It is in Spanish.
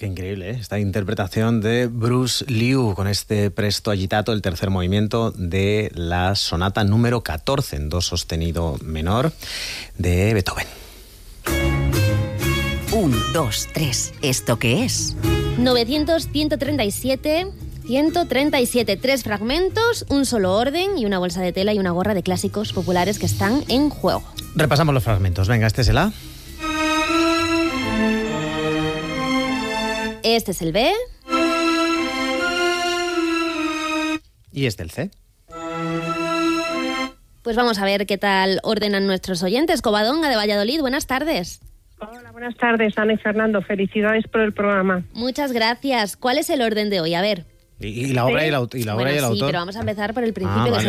Qué increíble, ¿eh? Esta interpretación de Bruce Liu con este presto agitato, el tercer movimiento de la sonata número 14 en do sostenido menor de Beethoven. 1, 2, 3. ¿Esto qué es? 900-137... 3 fragmentos, un solo orden y una bolsa de tela y una gorra de clásicos populares que están en juego. Repasamos los fragmentos. Venga, este es el A. Este es el B. Y este el C. Pues vamos a ver qué tal ordenan nuestros oyentes. Covadonga de Valladolid, buenas tardes. Hola, buenas tardes, Ana y Fernando. Felicidades por el programa. Muchas gracias. ¿Cuál es el orden de hoy? A ver. Y la obra y el autor. Sí, pero vamos a empezar por el principio. Vale.